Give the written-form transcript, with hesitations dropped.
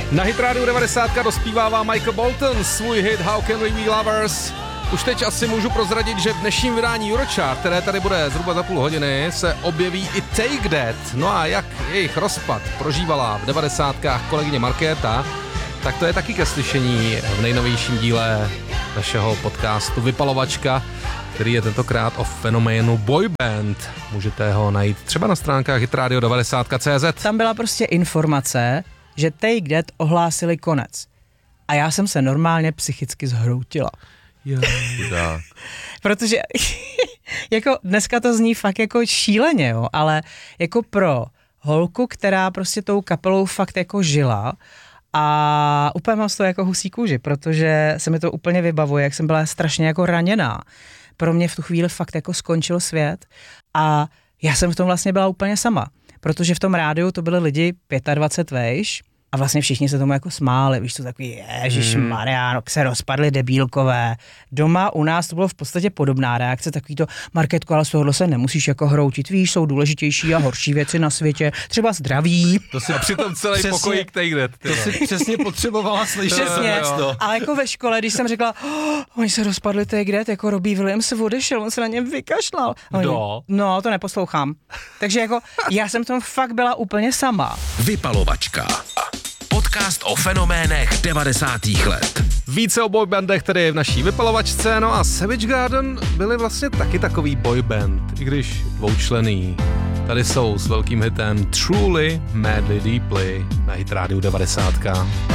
Na Hit Radio 90 dospívává Michael Bolton svůj hit How Can We Be Lovers. Už teď asi můžu prozradit, že v dnešním vydání Eurochart, které tady bude zhruba za půl hodiny, se objeví i Take That. No a jak jejich rozpad prožívala v 90kách kolegyně Markéta, tak to je taky ke slyšení v nejnovějším díle našeho podcastu Vypalovačka, který je tentokrát o fenoménu boyband. Můžete ho najít třeba na stránkách hitradio90.cz. Tam byla prostě informace, že Take That ohlásili konec. A já jsem se normálně psychicky zhroutila. Jo. Protože jako dneska to zní fakt jako šíleně, jo, ale jako pro holku, která prostě tou kapelou fakt jako žila a úplně mám z toho jako husí kůži, protože se mi to úplně vybavuje, jak jsem byla strašně jako raněná. Pro mě v tu chvíli fakt jako skončil svět a já jsem v tom vlastně byla úplně sama, protože v tom rádiu to byly lidi 25 vejš a vlastně všichni se tomu jako smáli, víš, to takový ježišmarja, no, se rozpadly debílkové. Doma u nás to bylo v podstatě podobná reakce, takový to, Markétko, ale z tohohle se nemusíš jako hroutit, víš, jsou důležitější a horší věci na světě, třeba zdraví. To si přitom celý pokojík Take That. To si přesně potřebovala slyšet. Přesně, ale jako ve škole, když jsem řekla, oni se rozpadli Take That, jako Robbie Williams odešel, on se na něm vykašlal. Kdo? No, to neposlouchám. Takže jako, já jsem tom fakt byla úplně sama. Vypalovačka. Podcast o fenoménech 90. let. Více o boybandech tedy v naší vypalovačce, no a Savage Garden byli vlastně taky takový boyband, i když dvoučlenný. Tady jsou s velkým hitem Truly, Madly, Deeply na Hit Radio 90.